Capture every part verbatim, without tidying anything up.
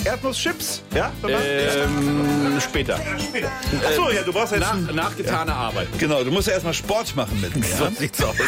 Erdnusschips? Ja? Ähm, später. Ja, später. Achso, ja, du brauchst jetzt... Nach, ein, nachgetane ja. Arbeit. Genau, du musst ja erstmal Sport machen mit mir. So sieht's aus.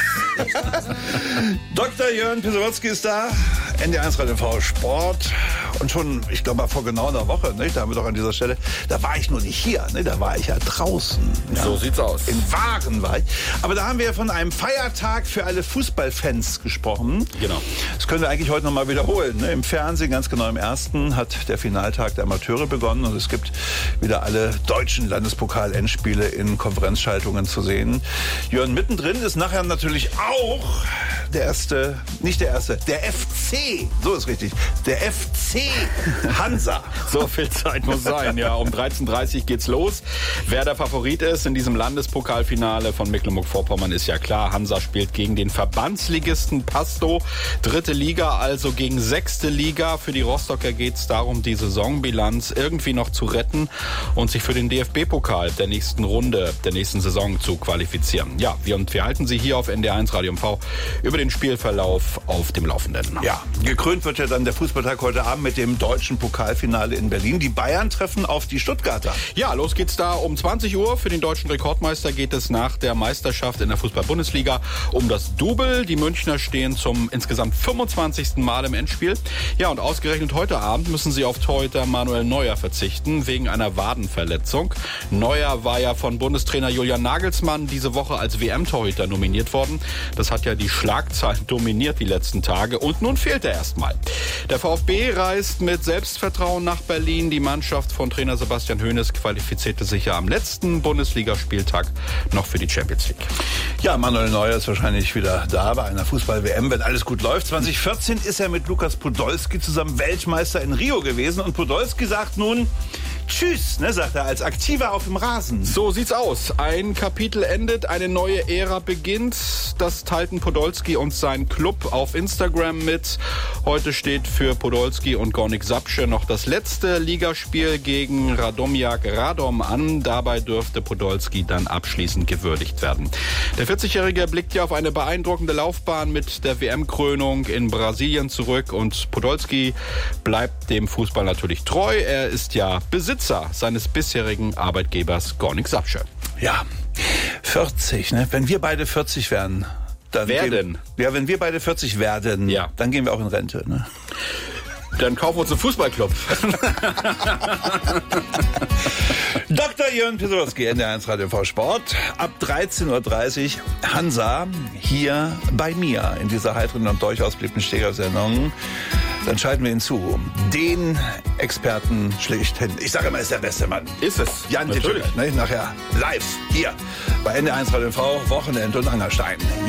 Doktor Jörn Pisowotzki ist da. N D eins Radio T V Sport. Und schon, ich glaube mal vor genau einer Woche, ne, da haben wir doch an dieser Stelle, da war ich nur nicht hier, ne, da war ich ja draußen. Ja. So sieht's aus. In Waren war ich. Aber da haben wir ja von einem Feiertag für alle Fußballfans gesprochen. Genau. Das können wir eigentlich heute nochmal wiederholen. Ne? Im Fernsehen, ganz genau im ersten, hat der Finaltag der Amateure begonnen und es gibt wieder alle deutschen Landespokal-Endspiele in Konferenzschaltungen zu sehen. Jörn, mittendrin ist nachher natürlich auch der erste, nicht der erste, der F C, so ist richtig, der F C Hansa. So viel Zeit muss sein, ja. Um dreizehn Uhr dreißig geht's los. Wer der Favorit ist in diesem Landespokalfinale von Mecklenburg-Vorpommern, ist ja klar. Hansa spielt gegen den Verbandsligisten Pasto. Dritte Liga, also gegen sechste Liga. Für die Rostocker geht's darum, die Saisonbilanz irgendwie noch zu retten und sich für den D F B-Pokal der nächsten Runde, der nächsten Saison zu qualifizieren. Ja, wir, und wir halten Sie hier auf N D eins Radio M V über den Spielverlauf auf dem Laufenden. Ja, gekrönt wird ja dann der Fußballtag heute Abend mit dem deutschen Pokalfinale in Berlin. Die Bayern treffen auf die Stuttgarter. Ja, los geht's da um zwanzig Uhr. Für den deutschen Rekordmeister geht es nach der Meisterschaft in der Fußball-Bundesliga um das Double. Die Münchner stehen zum insgesamt fünfundzwanzigsten Mal im Endspiel. Ja, und ausgerechnet heute Abend müssen sie auf Torhüter Manuel Neuer verzichten, wegen einer Wadenverletzung. Neuer war ja von Bundestrainer Julian Nagelsmann diese Woche als W M-Torhüter nominiert worden. Das hat ja die Schlagzeilen dominiert die letzten Tage und nun fehlt er erstmal. Der VfB reist mit Selbstvertrauen nach Berlin. Die Mannschaft von Trainer Sebastian Hoeneß qualifizierte sich ja am letzten Bundesligaspieltag noch für die Champions League. Ja, Manuel Neuer ist wahrscheinlich wieder da bei einer Fußball-W M, wenn alles gut läuft. zwanzig vierzehn ist er mit Lukas Podolski zusammen Weltmeister in Rio gewesen und Podolski sagt nun Tschüss, ne, sagt er, als Aktiver auf dem Rasen. So sieht's aus. Ein Kapitel endet, eine neue Ära beginnt. Das teilten Podolski und sein Club auf Instagram mit. Heute steht für Podolski und Gornik Sapsche noch das letzte Ligaspiel gegen Radomjak Radom an. Dabei dürfte Podolski dann abschließend gewürdigt werden. Der vierzigjährige blickt ja auf eine beeindruckende Laufbahn mit der W M-Krönung in Brasilien zurück und Podolski bleibt dem Fußball natürlich treu. Er ist ja Besitzer seines bisherigen Arbeitgebers Gornik Sapsche. Ja, vierzig, ne? Wenn wir beide vierzig werden, dann werden. Gehen, ja, wenn wir beide vierzig werden, ja. Dann gehen wir auch in Rente, ne? Dann kaufen wir uns einen Fußballclub. Doktor Jörn Pisowotzki, N D eins Radio T V Sport. Ab dreizehn Uhr dreißig Hansa hier bei mir in dieser heiteren und durchaus beliebten Steger-Sendung. Dann schalten wir hinzu. Den Experten schlechthin. Ich sage immer, er ist der beste Mann. Ist es. Jan Titschel, ne? Nachher live hier bei N D eins Radio T V, Wochenend und Angerstein.